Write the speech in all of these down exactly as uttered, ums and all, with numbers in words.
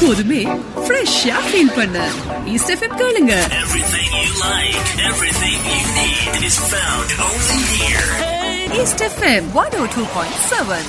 எப்போதுமே ஃப்ரெஷ்ஷா ஃபீல் பண்ண ஈஸ்ட் எஃப்எம் கேளுங்க. Everything you like, everything you need is found only here. East FM one oh two point seven.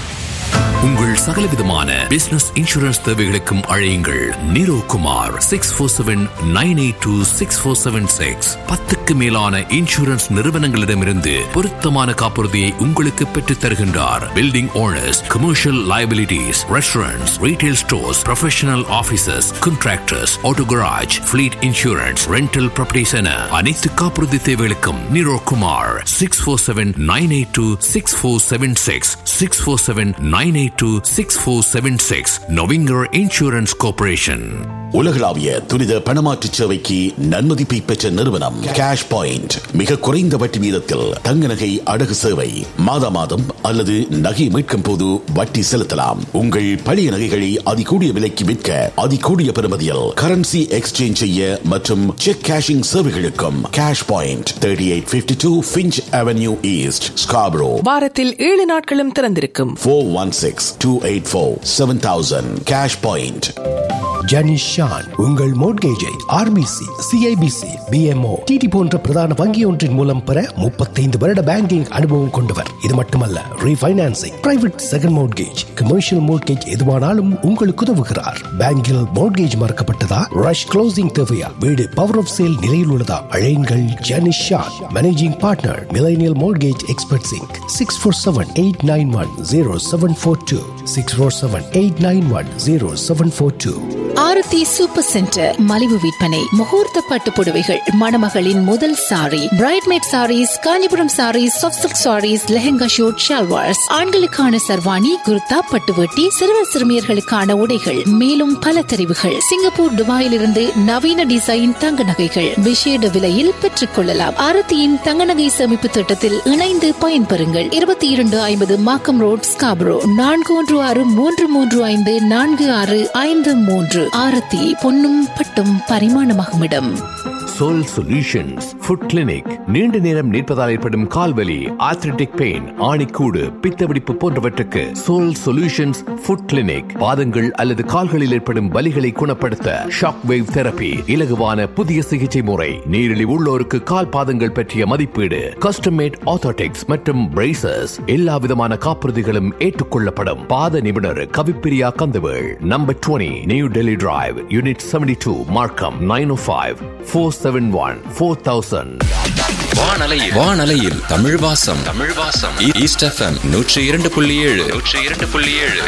உங்கள் சகலவிதமான business insurance தேவைகளுக்கும் அழையுங்கள் நீரோ Kumar six four seven nine eight two six four seven six. பத்துக்கு மேலான insurance நிறுவனங்களிடமிருந்து பொருத்தமான காப்புறுதியை உங்களுக்கு பெற்றுத் தருகின்றார். Building owners, commercial liabilities, restaurants, retail stores, professional offices, contractors, auto garage, fleet insurance, rental properties என அனைத்து காப்புறுதி தேவைகளுக்கும் நீரோ Kumar six four seven nine eight two six four seven six six four seven nine eight two six four seven six. நொவிங்கர் insurance corporation. உலகளாவிய துரித பணமாற்று சேவைக்கு நன்மதிப்பை பெற்ற நிறுவனம் கேஷ் பாயிண்ட். மிக குறைந்த வட்டி வீதத்தில் தங்க நகை அடகு சேவை. மாதா மாதம் அல்லது நகை மீட்கும் போது வட்டி செலுத்தலாம். உங்கள் பழைய நகைகளை அதிகூடிய விலைக்கு விற்க அதிகூடிய பெறுமதியில் கரன்சி எக்ஸ்சேஞ்ச் செய்ய மற்றும் check cashing சேவைகளுக்கும் cash point thirty eight fifty two Finch avenue east Scarborough. வாரத்தில் ஏழு நாட்களும் திறந்திருக்கும். Four one six two eight four seven thousand. Cash point. Janish Shawn உங்கள் மோட்கேஜை ஆர்பிசி, சிஐபிசி, பிஎம்ஓ, டிடி போன்ற பிரதான வங்கி ஒன்றின் மூலம் பெற முப்பத்தைந்து வருட பேங்கிங் அனுபவம் கொண்டவர். இது மட்டுமல்ல, refinancing, private second mortgage, commercial mortgage எதுவானாலும் உங்களுக்கு உதவுகிறார். பேங்கில் மோட்கேஜ் மறக்கப்பட்டதா, ரஷ் க்ளோசிங் தேவையா, வீடு பவர் ஆஃப் சேல் நிலையில் உள்ளதா, அழையுங்கள் Janish Shawn. Managing partner, millennial mortgage expert sink. Six four seven eight nine one zero seven four two six four seven eight nine one zero seven four two. ஆரத்தி super centre மலிவு விற்பனை. முகூர்த்த பட்டு புடவைகள், மணமகளின் முதல் sorry, பிரைட்மேட் saris, Kanchipuram saris, soft silk saris, lehenga shoot, shalwars, ஆண்களுக்கான சர்வாணி, குர்தா, பட்டுவட்டி, சிறுவர் சிறுமியர்களுக்கான உடைகள், மேலும் பல தெரிவுகள். சிங்கப்பூர், துபாயில் இருந்து நவீன டிசைன் தங்க நகைகள் விசேட விலையில் பெற்றுக் கொள்ளலாம். ஆரத்தியின் தங்க நகை சேமிப்பு திட்டத்தில் இணைந்து பயன்பெறுங்கள். இருபத்தி இரண்டு ஐம்பது மாக்கம் ரோட், ஸ்காபரோ. நான்கு ஒன்று ஆறு மூன்று மூன்று ஐந்து நான்கு ஆறு ஐந்து மூன்று. ஆரத்தி பொன்னும் பட்டும் பரிமாணமாகும் இடம். Soul solutions food clinic. நீண்ட நேரம் நிற்பதால் ஏற்படும் கால்வலி, ஆர்த்ரிட்டிக் பெயின், ஆணிக்கூடு, பித்தவெடிப்பு போன்றவற்றுக்கு சோல் சொல்யூஷன்ஸ் ஃபுட் கிளினிக். பாதங்கள் அல்லது கால்களில் ஏற்படும் வலிகளை குணப்படுத்த ஷாக் வேவ் தெரபி, இலகுவான புதிய சிகிச்சை முறை, நீரிழிவு உள்ளோருக்கு கால் பாதங்கள் பற்றிய மதிப்பீடு, கஸ்டமேட் ஆர்த்தோட்டிக்ஸ் மற்றும் பிரேசஸ். எல்லா விதமான காப்புறுதிகளும் ஏற்றுக்கொள்ளப்படும். பாத நிபுணர் கவிப்பிரியா கந்தவேள். நம்பர் இருபது new Delhi drive, unit seventy two, மார்க்கம் நைன் ஓ five four seven one four thousand. வானலையில் வானலையில் தமிழ் வாசம் தமிழ் வாசம் ஈஸ்ட் எஃப்எம் நூற்றி இரண்டு புள்ளி ஏழு நூற்றி இரண்டு புள்ளி ஏழு.